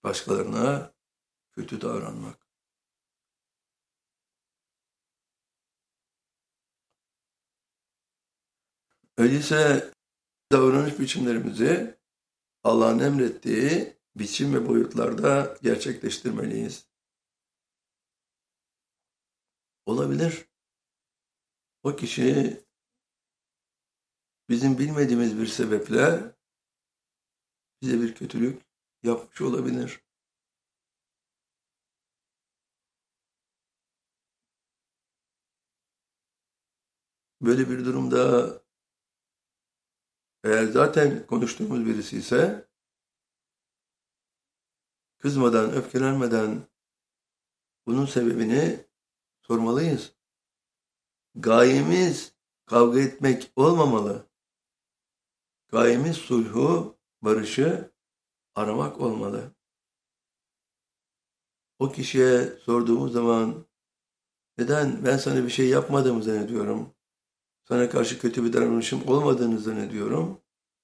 başkalarına kötü davranmak. Öyleyse davranış biçimlerimizi Allah'ın emrettiği biçim ve boyutlarda gerçekleştirmeliyiz. Olabilir. O kişi bizim bilmediğimiz bir sebeple bize bir kötülük yapmış olabilir. Böyle bir durumda eğer zaten konuştuğumuz birisi ise kızmadan, öfkelenmeden bunun sebebini sormalıyız. Gayemiz kavga etmek olmamalı. Gayemiz sulhu, barışı aramak olmalı. O kişiye sorduğumuz zaman neden ben sana bir şey yapmadığımı zannediyorum, sana karşı kötü bir davranışım olmadığını zannediyorum,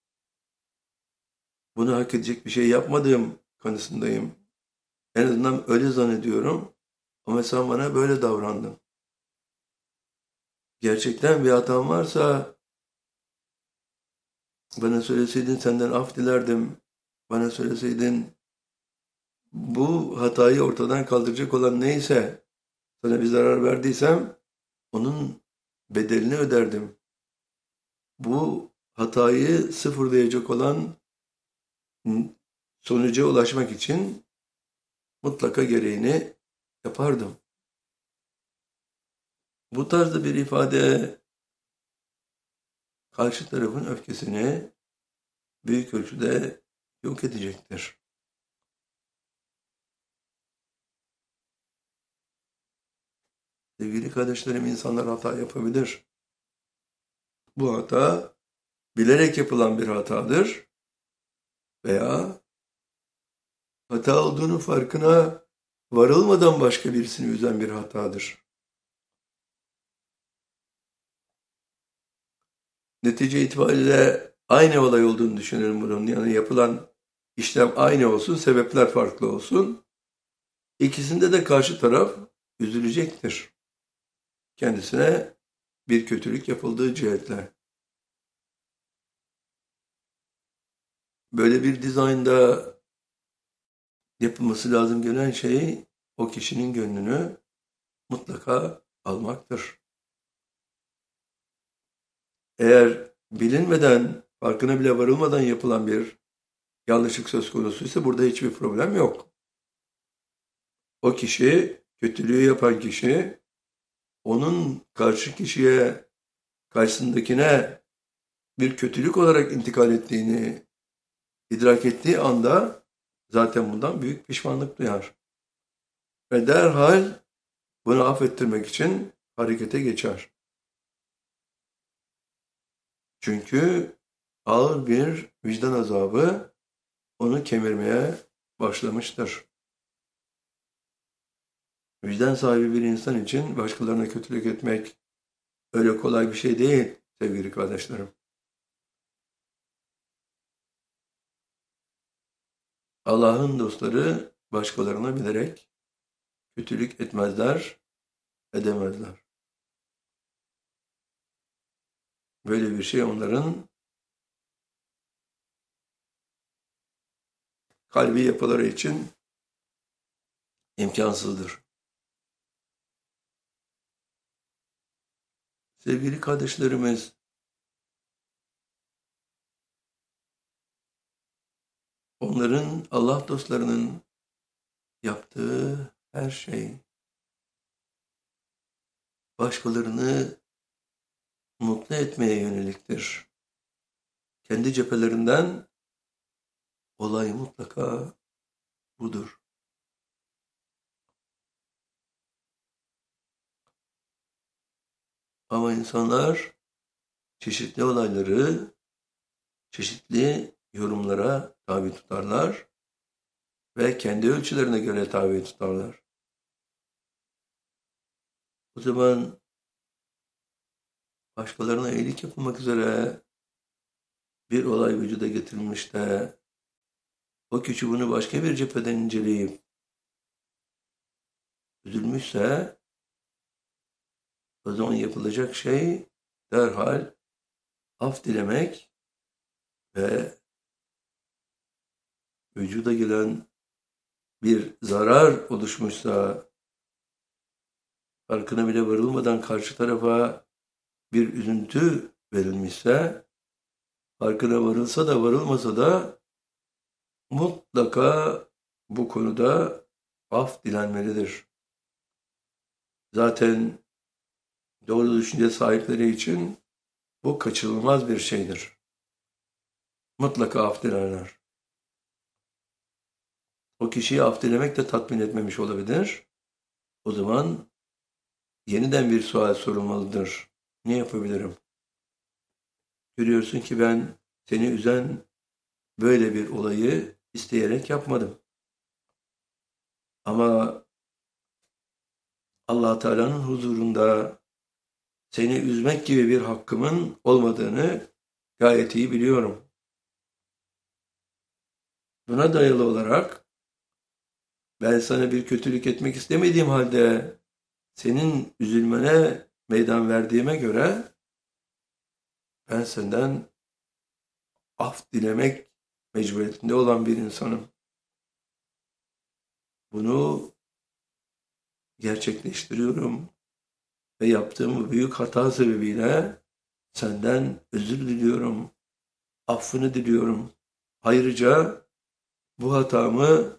bunu hak edecek bir şey yapmadığım kanısındayım. En azından öyle zannediyorum ama sen bana böyle davrandın. Gerçekten bir hatam varsa bana söyleseydin senden af dilerdim. Bana söyleseydin bu hatayı ortadan kaldıracak olan neyse sana bir zarar verdiysem onun bedelini öderdim. Bu hatayı sıfırlayacak olan sonuca ulaşmak için mutlaka gereğini yapardım. Bu tarzda bir ifade karşı tarafın öfkesini büyük ölçüde yok edecektir. Sevgili kardeşlerim, insanlar hata yapabilir. Bu hata bilerek yapılan bir hatadır veya hata olduğunu farkına varılmadan başka birisini üzen bir hatadır. Netice itibariyle aynı olay olduğunu düşünelim bunun. Yani yapılan işlem aynı olsun, sebepler farklı olsun. İkisinde de karşı taraf üzülecektir. Kendisine bir kötülük yapıldığı cihetle. Böyle bir dizaynda yapılması lazım gelen şey o kişinin gönlünü mutlaka almaktır. Eğer bilinmeden, farkına bile varılmadan yapılan bir yanlışlık söz konusuysa burada hiçbir problem yok. O kişi, kötülüğü yapan kişi, onun karşı kişiye, karşısındakine bir kötülük olarak intikal ettiğini idrak ettiği anda zaten bundan büyük pişmanlık duyar. Ve derhal bunu affettirmek için harekete geçer. Çünkü ağır bir vicdan azabı onu kemirmeye başlamıştır. Vicdan sahibi bir insan için başkalarına kötülük etmek öyle kolay bir şey değil sevgili kardeşlerim. Allah'ın dostları başkalarına bilerek kötülük etmezler, edemezler. Böyle bir şey onların kalbi yapıları için imkansızdır. Sevgili kardeşlerimiz, onların, Allah dostlarının yaptığı her şey başkalarını mutlu etmeye yöneliktir. Kendi cephelerinden olay mutlaka budur. Ama insanlar çeşitli olayları çeşitli yorumlara tabi tutarlar ve kendi ölçülerine göre tabi tutarlar. O zaman başkalarına iyilik yapılmak üzere bir olay vücuda getirilmiş de o kişi bunu başka bir cepheden inceleyip üzülmüşse o zaman yapılacak şey derhal af dilemek ve vücuda gelen bir zarar oluşmuşsa farkına bile varılmadan karşı tarafa bir üzüntü verilmişse farkına varılsa da varılmasa da mutlaka bu konuda af dilenmelidir. Zaten doğru düşünce sahipleri için bu kaçınılmaz bir şeydir. Mutlaka af dilerler. O kişiyi af dilemek de tatmin etmemiş olabilir. O zaman yeniden bir sual sorulmalıdır. Ne yapabilirim? Görüyorsun ki ben seni üzen böyle bir olayı isteyerek yapmadım. Ama Allah Teala'nın huzurunda seni üzmek gibi bir hakkımın olmadığını gayet iyi biliyorum. Buna dayalı olarak ben sana bir kötülük etmek istemediğim halde senin üzülmene meydan verdiğime göre ben senden af dilemek mecburiyetinde olan bir insanım. Bunu gerçekleştiriyorum ve yaptığım bu büyük hata sebebiyle senden özür diliyorum, affını diliyorum. Ayrıca bu hatamı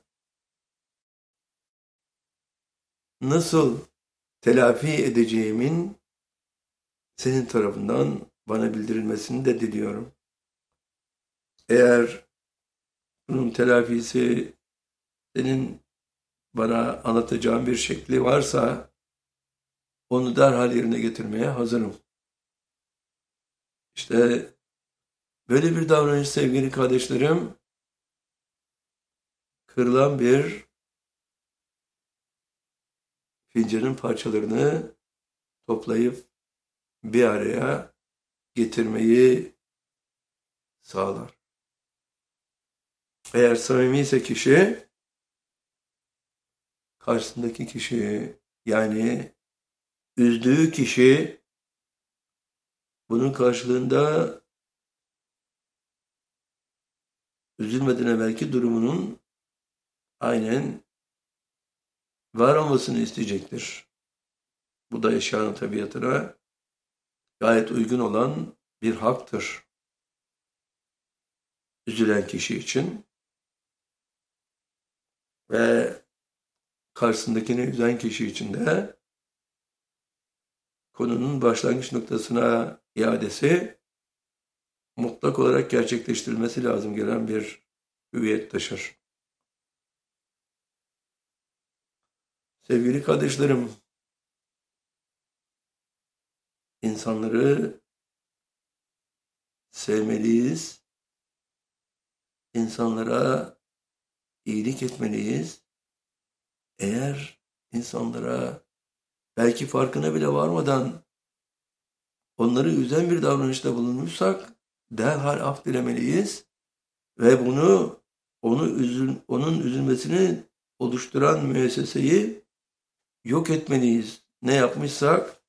nasıl telafi edeceğimin senin tarafından bana bildirilmesini de diliyorum. Eğer bunun telafisi senin bana anlatacağın bir şekli varsa onu derhal yerine getirmeye hazırım. İşte böyle bir davranış sevgili kardeşlerim, kırılan bir fincanın parçalarını toplayıp bir araya getirmeyi sağlar. Eğer samimi ise kişi, karşısındaki kişi yani üzdüğü kişi bunun karşılığında üzülmeden evvelki durumunun aynen var olmasını isteyecektir. Bu da eşyanın tabiatına gayet uygun olan bir haktır. Üzülen kişi için ve karşısındakini üzen kişi için de konunun başlangıç noktasına iadesi mutlak olarak gerçekleştirilmesi lazım gelen bir hüviyet taşır. Sevgili kardeşlerim, insanları sevmeliyiz, insanlara iyilik etmeliyiz. Eğer insanlara belki farkına bile varmadan onları üzen bir davranışta bulunmuşsak derhal af dilemeliyiz ve onun üzülmesini oluşturan müesseseyi yok etmeliyiz. Ne yapmışsak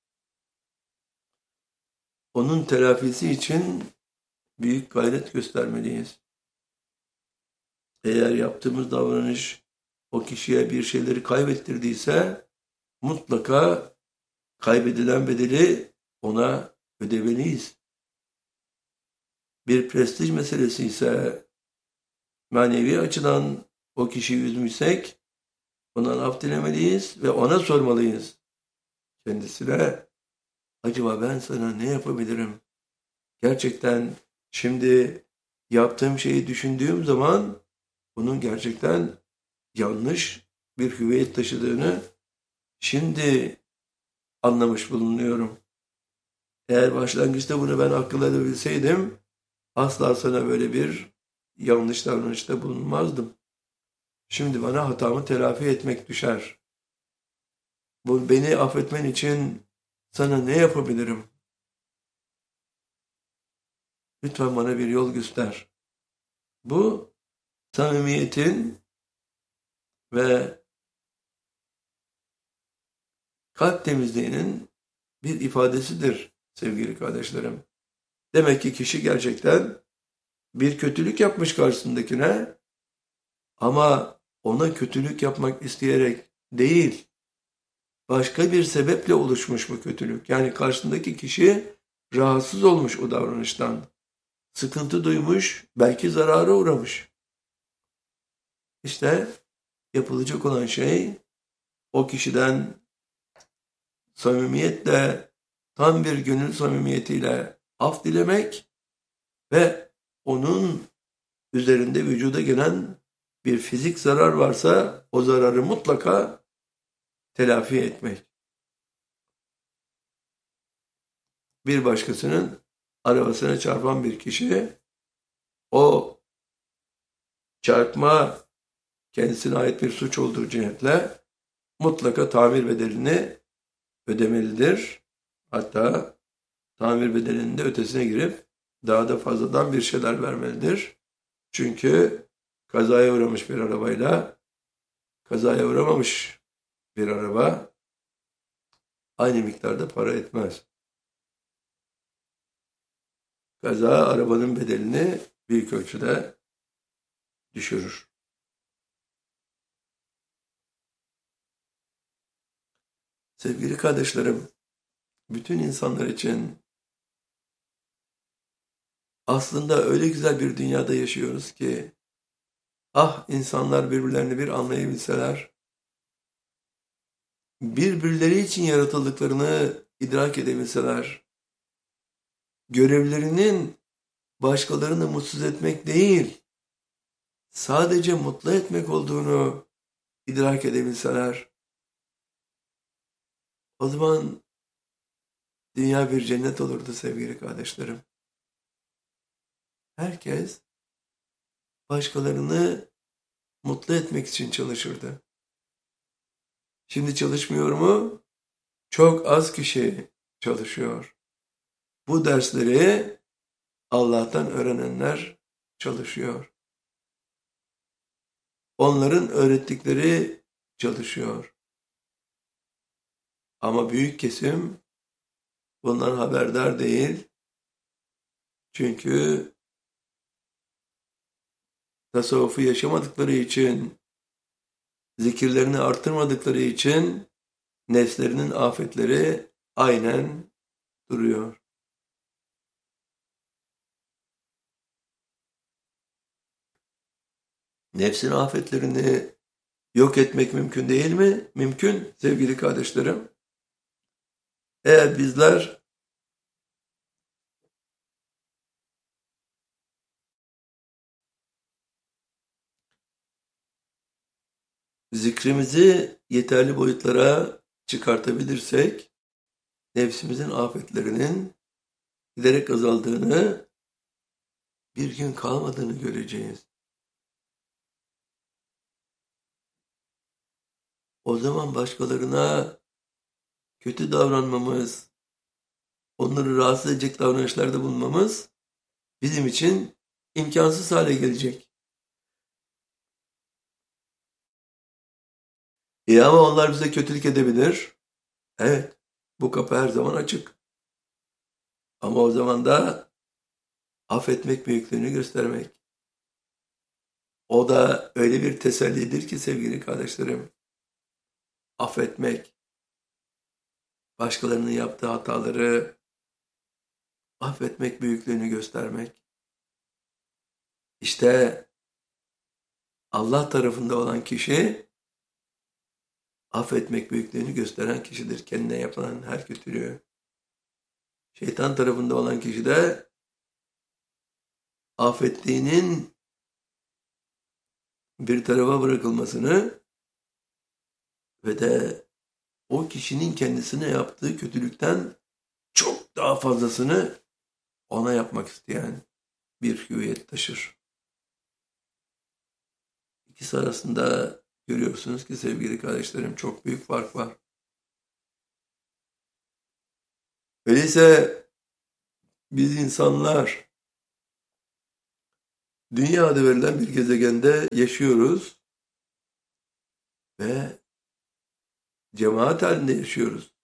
onun telafisi için büyük gayret göstermeliyiz. Eğer yaptığımız davranış o kişiye bir şeyleri kaybettirdiyse mutlaka kaybedilen bedeli ona ödemeliyiz. Bir prestij meselesi ise manevi açıdan o kişiyi üzmüşsek ondan af dilemeliyiz ve ona sormalıyız. Kendisine acaba ben sana ne yapabilirim? Gerçekten şimdi yaptığım şeyi düşündüğüm zaman bunun gerçekten yanlış bir hüviyet taşıdığını şimdi anlamış bulunuyorum. Eğer başlangıçta bunu ben akıl edebilseydim asla sana böyle bir yanlış davranışta bulunmazdım. Şimdi bana hatamı telafi etmek düşer. Bu beni affetmen için sana ne yapabilirim? Lütfen bana bir yol göster. Bu samimiyetin ve kalp temizliğinin bir ifadesidir sevgili kardeşlerim. Demek ki kişi gerçekten bir kötülük yapmış karşısındakine ama ona kötülük yapmak isteyerek değil, başka bir sebeple oluşmuş bu kötülük. Yani karşısındaki kişi rahatsız olmuş o davranıştan. Sıkıntı duymuş, belki zarara uğramış. İşte yapılacak olan şey o kişiden samimiyetle, tam bir gönül samimiyetiyle af dilemek ve onun üzerinde vücuda gelen bir fizik zarar varsa o zararı mutlaka telafi etmek. Bir başkasının arabasına çarpan bir kişi o çarpma kendisine ait bir suç olduğu cihetle mutlaka tamir bedelini ödemelidir. Hatta tamir bedelinin de ötesine girip daha da fazladan bir şeyler vermelidir. Çünkü kazaya uğramış bir arabayla kazaya uğramamış bir araba aynı miktarda para etmez. Kaza arabanın bedelini büyük ölçüde düşürür. Sevgili kardeşlerim, bütün insanlar için aslında öyle güzel bir dünyada yaşıyoruz ki ah insanlar birbirlerini bir anlayabilseler, birbirleri için yaratıldıklarını idrak edebilseler, görevlerinin başkalarını mutsuz etmek değil, sadece mutlu etmek olduğunu idrak edebilseler, o zaman dünya bir cennet olurdu sevgili kardeşlerim. Herkes başkalarını mutlu etmek için çalışırdı. Şimdi çalışmıyor mu? Çok az kişi çalışıyor. Bu dersleri Allah'tan öğrenenler çalışıyor. Onların öğrettikleri çalışıyor. Ama büyük kesim bundan haberdar değil. Çünkü tasavvufu yaşamadıkları için, zikirlerini artırmadıkları için nefslerinin afetleri aynen duruyor. Nefsin afetlerini yok etmek mümkün değil mi? Mümkün sevgili kardeşlerim. Eğer bizler zikrimizi yeterli boyutlara çıkartabilirsek, nefsimizin afetlerinin giderek azaldığını, bir gün kalmadığını göreceğiz. O zaman başkalarına kötü davranmamız, onları rahatsız edecek davranışlarda bulunmamız bizim için imkansız hale gelecek. Ama onlar bize kötülük edebilir. Evet, bu kapı her zaman açık. Ama o zaman da affetmek büyüklüğünü göstermek. O da öyle bir tesellidir ki sevgili kardeşlerim. Affetmek, başkalarının yaptığı hataları affetmek büyüklüğünü göstermek. İşte Allah tarafında olan kişi affetmek büyüklüğünü gösteren kişidir. Kendine yapılan her kötülüğü. Şeytan tarafında olan kişi de affettiğinin bir tarafa bırakılmasını ve de o kişinin kendisine yaptığı kötülükten çok daha fazlasını ona yapmak isteyen bir hüviyet taşır. İkisi arasında görüyorsunuz ki sevgili kardeşlerim çok büyük fark var. Öyleyse biz insanlar Dünya adı verilen bir gezegende yaşıyoruz ve cemaat halinde yaşıyoruz.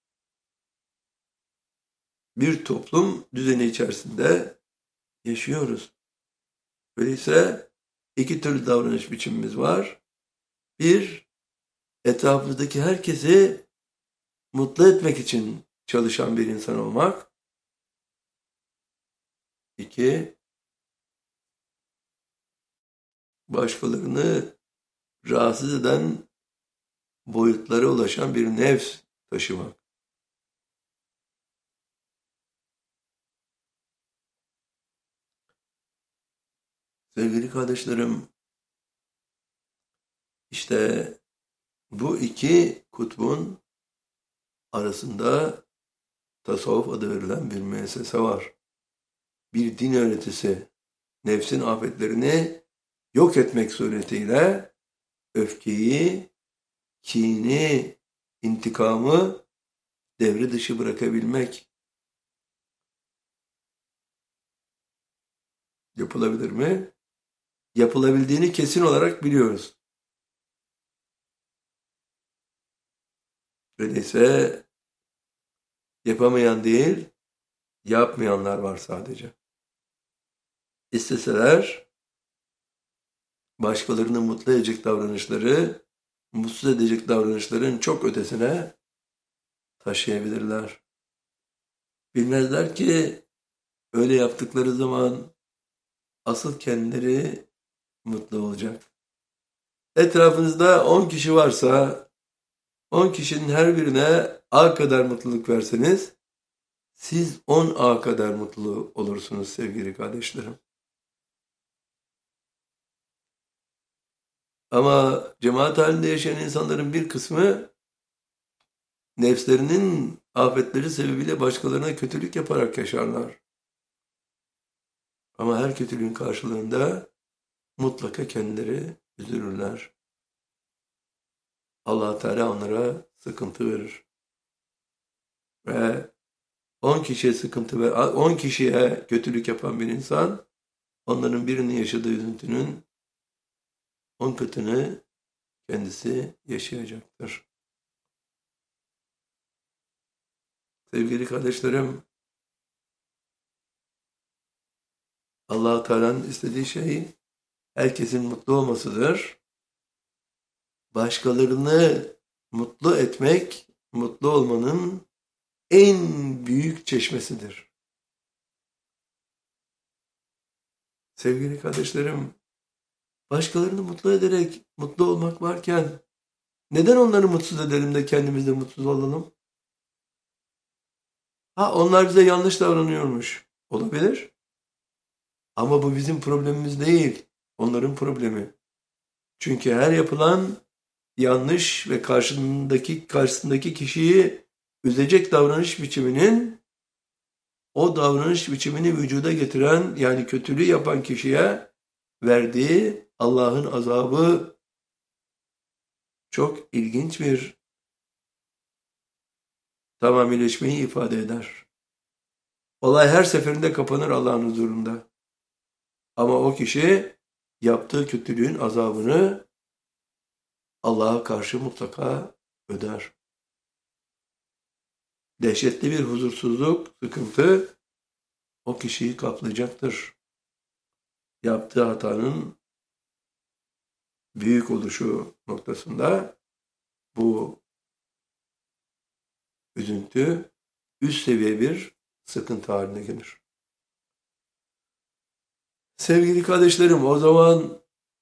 Bir toplum düzeni içerisinde yaşıyoruz. Öyleyse iki türlü davranış biçimimiz var. Bir, etrafımızdaki herkesi mutlu etmek için çalışan bir insan olmak. İki, başkalarını rahatsız eden boyutlara ulaşan bir nefs taşımak. Sevgili kardeşlerim, işte bu iki kutbun arasında tasavvuf adı verilen bir müessese var. Bir din öğretisi, nefsin afetlerini yok etmek suretiyle öfkeyi, kini, intikamı devre dışı bırakabilmek. Yapılabilir mi? Yapılabildiğini kesin olarak biliyoruz. Öyleyse yapamayan değil, yapmayanlar var sadece. İsteseler başkalarını mutlu edecek davranışları, mutsuz edecek davranışların çok ötesine taşıyabilirler. Bilmezler ki öyle yaptıkları zaman asıl kendileri mutlu olacak. Etrafınızda 10 kişi varsa 10 kişinin her birine A kadar mutluluk verseniz siz 10 A kadar mutlu olursunuz sevgili kardeşlerim. Ama cemaat halinde yaşayan insanların bir kısmı nefslerinin afetleri sebebiyle başkalarına kötülük yaparak yaşarlar. Ama her kötülüğün karşılığında mutlaka kendileri üzülürler. Allah Teala onlara sıkıntı verir. Ve 10 kişiye sıkıntı ve 10 kişiye kötülük yapan bir insan onların birinin yaşadığı üzüntünün 10 katını kendisi yaşayacaktır. Sevgili kardeşlerim, Allah Teala'nın istediği şey herkesin mutlu olmasıdır. Başkalarını mutlu etmek, mutlu olmanın en büyük çeşmesidir. Sevgili kardeşlerim, başkalarını mutlu ederek mutlu olmak varken neden onları mutsuz edelim de kendimiz de mutsuz olalım? Ha, onlar bize yanlış davranıyormuş. Olabilir. Ama bu bizim problemimiz değil. Onların problemi. Çünkü her yapılan yanlış ve karşısındaki kişiyi üzecek davranış biçiminin o davranış biçimini vücuda getiren yani kötülüğü yapan kişiye verdiği Allah'ın azabı çok ilginç bir tamamileşmeyi ifade eder. Olay her seferinde kapanır Allah'ın huzurunda. Ama o kişi yaptığı kötülüğün azabını Allah'a karşı mutlaka öder. Dehşetli bir huzursuzluk, sıkıntı o kişiyi kaplayacaktır. Yaptığı hatanın büyük oluşu noktasında bu üzüntü üst seviye bir sıkıntı haline gelir. Sevgili kardeşlerim, o zaman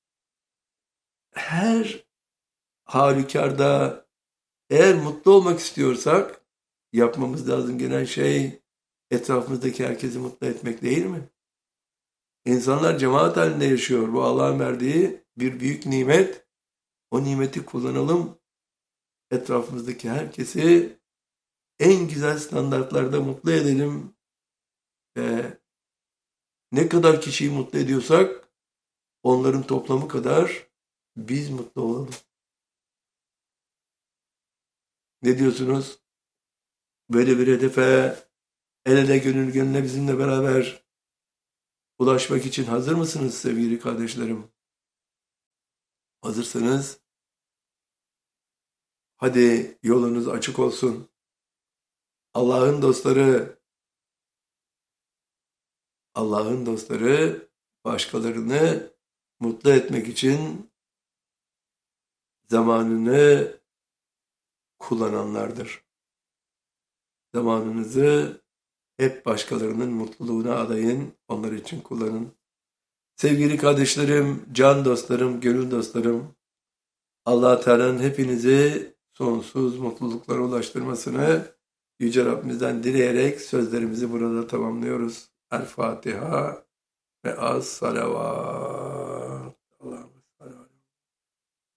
her halükarda eğer mutlu olmak istiyorsak yapmamız lazım gelen şey etrafımızdaki herkesi mutlu etmek değil mi? İnsanlar cemaat halinde yaşıyor. Bu Allah'ın verdiği bir büyük nimet. O nimeti kullanalım. Etrafımızdaki herkesi en güzel standartlarda mutlu edelim. Ve ne kadar kişiyi mutlu ediyorsak onların toplamı kadar biz mutlu olalım. Ne diyorsunuz? Böyle bir hedefe el ele gönül gönüle bizimle beraber ulaşmak için hazır mısınız sevgili kardeşlerim? Hazırsanız hadi yolunuz açık olsun. Allah'ın dostları, Allah'ın dostları başkalarını mutlu etmek için zamanını kullananlardır. Zamanınızı hep başkalarının mutluluğuna adayın, onlar için kullanın. Sevgili kardeşlerim, can dostlarım, gönül dostlarım, Allah Teala'nın hepinizi sonsuz mutluluklara ulaştırmasını Yüce Rabbimizden dileyerek sözlerimizi burada tamamlıyoruz. El Fatiha ve az salavat.